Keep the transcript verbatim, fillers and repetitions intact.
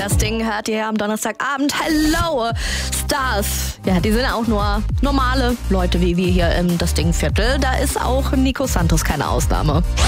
Das Ding hört ihr am Donnerstagabend. Hello, Stars. Ja, die sind auch nur normale Leute wie wir hier im Das Ding Viertel. Da ist auch Nico Santos keine Ausnahme.